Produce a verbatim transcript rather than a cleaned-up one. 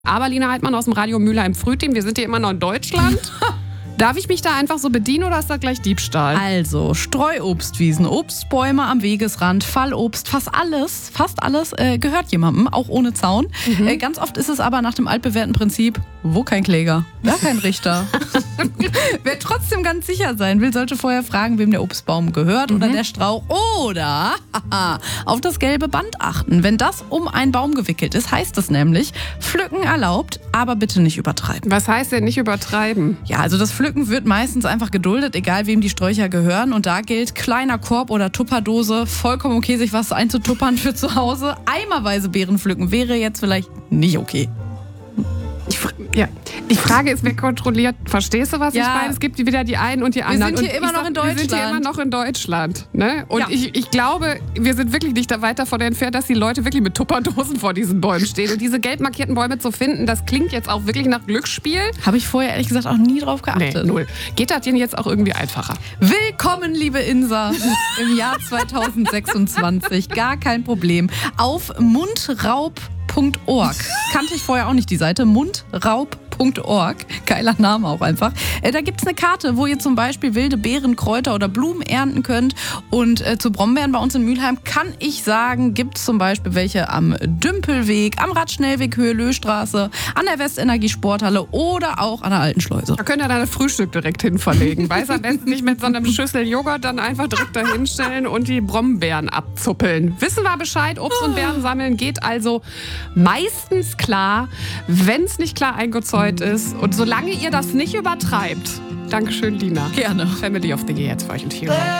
Aber Lina Heidmann aus dem Radio Mülheim Frühteam, wir sind hier immer noch in Deutschland. Darf ich mich da einfach so bedienen oder ist das gleich Diebstahl? Also, Streuobstwiesen, Obstbäume am Wegesrand, Fallobst, fast alles, fast alles äh, gehört jemandem, auch ohne Zaun. Mhm. Äh, ganz oft ist es aber nach dem altbewährten Prinzip, wo kein Kläger, da kein Richter. Wer trotzdem ganz sicher sein will, sollte vorher fragen, wem der Obstbaum gehört mhm. oder der Strauch oder auf das gelbe Band achten. Wenn das um einen Baum gewickelt ist, heißt es nämlich, pflücken erlaubt, aber bitte nicht übertreiben. Was heißt denn nicht übertreiben? Ja, also das Pflücken wird meistens einfach geduldet, egal wem die Sträucher gehören. Und da gilt, kleiner Korb oder Tupperdose, vollkommen okay, sich was einzutuppern für zu Hause. Eimerweise Beeren pflücken wäre jetzt vielleicht nicht okay. Ich, ja. Die Frage ist, wer kontrolliert? Verstehst du, was ja. ich meine? Es gibt wieder die einen und die anderen. Wir sind hier und immer noch sag, in Deutschland. Wir sind hier immer noch in Deutschland. Ne? Und ja. ich, ich glaube, wir sind wirklich nicht da weit davon entfernt, dass die Leute wirklich mit Tupperdosen vor diesen Bäumen stehen. Und diese gelb markierten Bäume zu finden, das klingt jetzt auch wirklich nach Glücksspiel. Habe ich vorher ehrlich gesagt auch nie drauf geachtet. Nee, null. Geht das denn jetzt auch irgendwie einfacher? Willkommen, liebe Insa, im Jahr zweitausendsechsundzwanzig. Gar kein Problem. Auf mundraub punkt org. Kannte ich vorher auch nicht die Seite. mundraub punkt org. Geiler Name auch einfach. Äh, da gibt es eine Karte, wo ihr zum Beispiel wilde Beeren, Kräuter oder Blumen ernten könnt. Und äh, zu Brombeeren bei uns in Mülheim kann ich sagen, gibt es zum Beispiel welche am Dümpelweg, am Radschnellweg Höhe Löhstraße, an der Westenergie-Sporthalle oder auch an der Alten Schleuse. Da könnt ihr dann das Frühstück direkt hin verlegen. Weiß am besten nicht mit so einem Schüssel Joghurt dann einfach direkt da hinstellen und die Brombeeren abzuppeln. Wissen wir Bescheid, Obst und Beeren sammeln geht also meistens klar, wenn es nicht klar eingezäunt ist. Und solange ihr das nicht übertreibt. Dankeschön, Lina. Gerne. Family of the Year jetzt für euch und Hero.